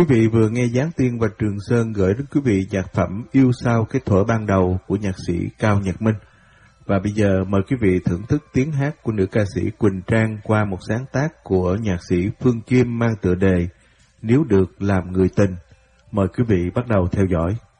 Quý vị vừa nghe Giáng Tiên và Trường Sơn gửi đến quý vị nhạc phẩm Yêu Sao Cái Thuở Ban Đầu của nhạc sĩ Cao Nhật Minh. Và bây giờ mời quý vị thưởng thức tiếng hát của nữ ca sĩ Quỳnh Trang qua một sáng tác của nhạc sĩ Phương Kim mang tựa đề Nếu Được Làm Người Tình. Mời quý vị bắt đầu theo dõi.